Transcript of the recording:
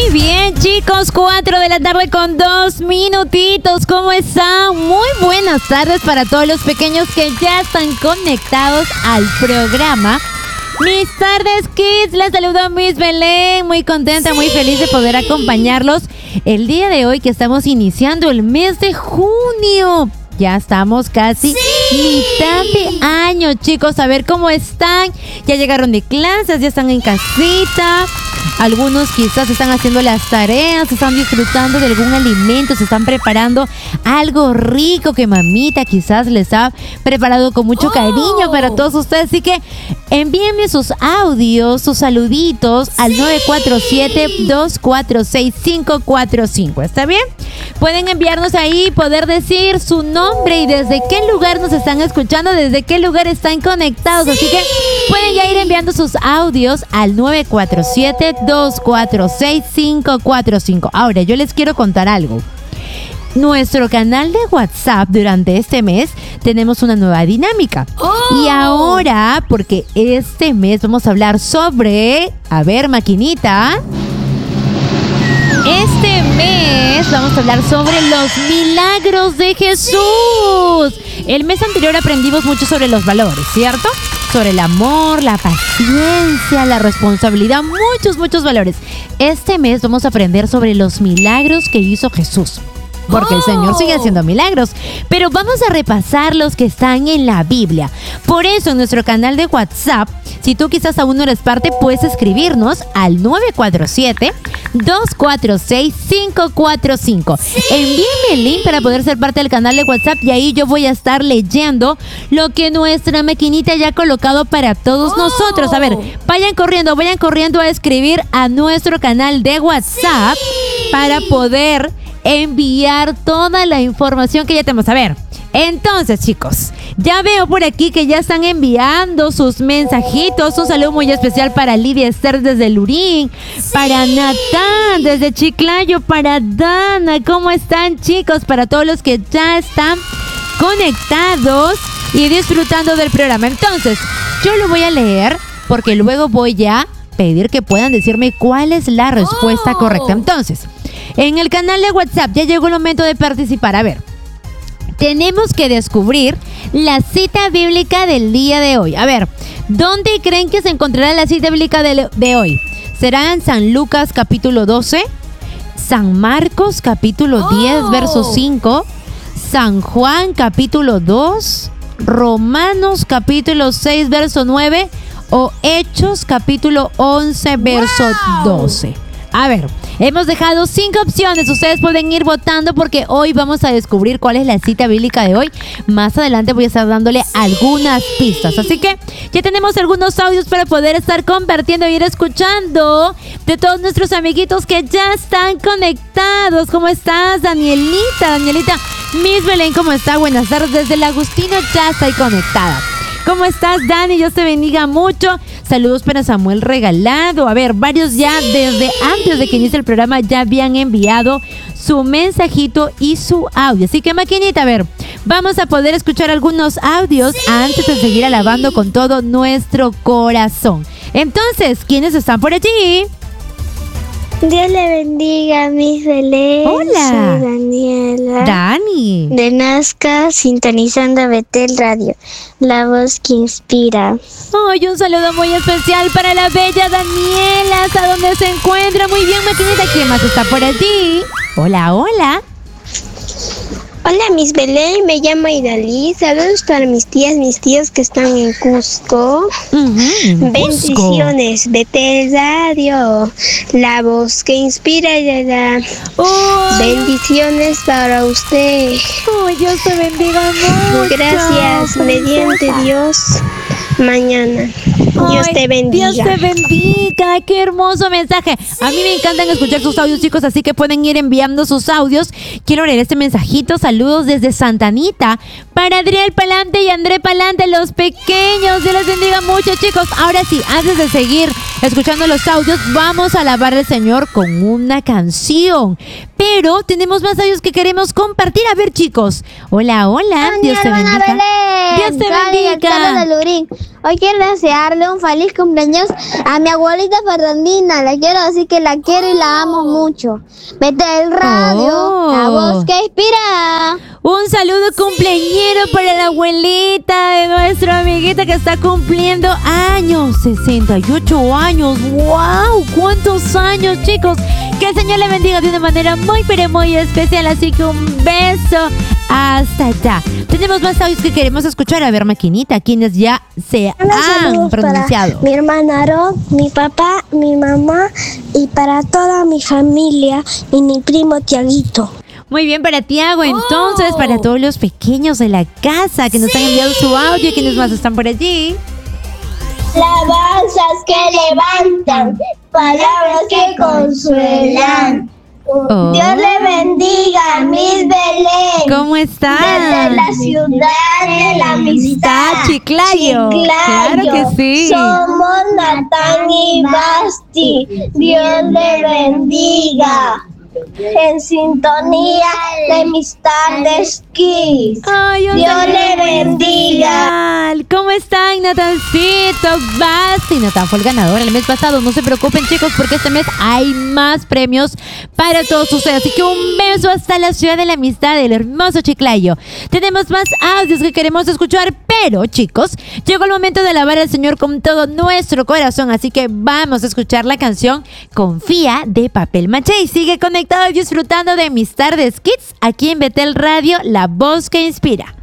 Muy bien, chicos, 4 de la tarde con 2 minutitos. ¿Cómo están? Muy buenas tardes para todos los pequeños que ya están conectados al programa. Mis tardes, kids. Les saludo Miss Belén. Muy contenta, muy feliz de poder acompañarlos el día de hoy que estamos iniciando el mes de junio. Ya estamos casi mitad de año, chicos. A ver cómo están. Ya llegaron de clases, ya están en casita. Algunos quizás están haciendo las tareas, están disfrutando de algún alimento, se están preparando algo rico que mamita quizás les ha preparado con mucho cariño para todos ustedes. Así que envíenme sus audios, sus saluditos al 947-246-545. ¿Está bien? Pueden enviarnos ahí, poder decir su nombre y desde qué lugar nos están escuchando, desde qué lugar están conectados. Así que pueden ya ir enviando sus audios al 947-246-545. Ahora, yo les quiero contar algo. Nuestro canal de WhatsApp durante este mes tenemos una nueva dinámica. Y ahora, porque este mes vamos a hablar sobre... A ver, maquinita. Este mes vamos a hablar sobre los milagros de Jesús. El mes anterior aprendimos mucho sobre los valores, ¿cierto? Sobre el amor, la paciencia, la responsabilidad, muchos valores. Este mes vamos a aprender sobre los milagros que hizo Jesús. Porque el Señor sigue haciendo milagros. Pero vamos a repasar los que están en la Biblia. Por eso en nuestro canal de WhatsApp, si tú quizás aún no eres parte, puedes escribirnos al 947-246-545. Envíenme el link para poder ser parte del canal de WhatsApp y ahí yo voy a estar leyendo lo que nuestra maquinita ya ha colocado para todos nosotros. A ver, vayan corriendo a escribir a nuestro canal de WhatsApp para poder enviar toda la información que ya tenemos. A ver, entonces, chicos, ya veo por aquí que ya están enviando sus mensajitos. Un saludo muy especial para Lidia Esther desde Lurín, para Natán desde Chiclayo, para Dana. ¿Cómo están, chicos? Para todos los que ya están conectados y disfrutando del programa. Entonces, yo lo voy a leer porque luego voy a pedir que puedan decirme cuál es la respuesta correcta. Entonces, en el canal de WhatsApp ya llegó el momento de participar. A ver, tenemos que descubrir la cita bíblica del día de hoy. A ver, ¿dónde creen que se encontrará la cita bíblica de hoy? ¿Será en San Lucas capítulo 12? ¿San Marcos capítulo 10 verso 5? ¿San Juan capítulo 2? ¿Romanos capítulo 6 verso 9? ¿O Hechos capítulo 11 verso 12? A ver, hemos dejado 5 opciones. Ustedes pueden ir votando porque hoy vamos a descubrir cuál es la cita bíblica de hoy. Más adelante voy a estar dándole algunas pistas. Así que ya tenemos algunos audios para poder estar compartiendo y ir escuchando de todos nuestros amiguitos que ya están conectados. ¿Cómo estás, Danielita? Danielita, Miss Belén, ¿cómo está? Buenas tardes. Desde el Agustino ya estoy conectada. ¿Cómo estás, Dani? Dios te bendiga mucho. Saludos para Samuel Regalado. A ver, varios ya desde antes de que inicie el programa ya habían enviado su mensajito y su audio. Así que, maquinita, a ver, vamos a poder escuchar algunos audios antes de seguir alabando con todo nuestro corazón. Entonces, ¿quiénes están por allí? Dios le bendiga, Miss Belén. Hola. Soy Daniela. Dani. De Nazca, sintonizando Betel Radio, la voz que inspira. Ay, un saludo muy especial para la bella Daniela, hasta donde se encuentra. Muy bien, maquinita, ¿quién más está por allí? Hola, hola. Hola, Miss Belén, me llamo Idalí. Saludos para mis tías, mis tíos que están en Cusco. Bendiciones, Betel Radio, la voz que inspira. Bendiciones para usted. Ay, Dios te bendiga mucho. Gracias, mediante Dios. Mañana. Dios te bendiga. Dios te bendiga. Qué hermoso mensaje. A mí me encantan escuchar sus audios, chicos, así que pueden ir enviando sus audios. Quiero leer este mensajito. Saludos desde Santa Anita para Adriel Palante y André Palante, los pequeños. Dios les bendiga mucho, chicos. Ahora sí, antes de seguir escuchando los audios, vamos a alabar al Señor con una canción. pero tenemos más audios que queremos compartir. A ver, chicos. Hola, hola. Dios te bendiga. Dios te bendiga. Hoy quiero desearle un feliz cumpleaños a mi abuelita Fernandina. Le quiero decir que la quiero y la amo mucho. Vete el radio, la voz que inspira. Un saludo cumpleañero para la abuelita de nuestra amiguita que está cumpliendo años, 68 años. ¡Wow! ¿Cuántos años, chicos? Que el Señor le bendiga de una manera muy, pero muy especial. Así que un beso hasta allá. Tenemos más audios que queremos escuchar. A ver, maquinita, quienes ya se han pronunciado. Mi hermana Rod, mi papá, mi mamá y para toda mi familia y mi primo Tiaguito. Muy bien, para Tiago, entonces, para todos los pequeños de la casa que nos han enviado su audio, quienes más están por allí. Alabanzas que levantan, palabras que consuelan. Dios le bendiga, Miss Belén. ¿Cómo estás? Desde la ciudad de la amistad, Chiclayo. Claro que sí. Somos Natán y Basti. Dios le bendiga. En sintonía de mis tardes Kiss. Ay, Dios le bendiga. ¿Cómo están, Natancito? Basti. Natán fue el ganador el mes pasado. No se preocupen, chicos, porque este mes hay más premios para todos ustedes. Así que un beso hasta la ciudad de la amistad, del hermoso Chiclayo. Tenemos más audios que queremos escuchar, pero, chicos, llegó el momento de alabar al Señor con todo nuestro corazón. Así que vamos a escuchar la canción Confía de Papel Maché. Y sigue conectado y disfrutando de mis tardes Kids aquí en Betel Radio, la voz que inspira.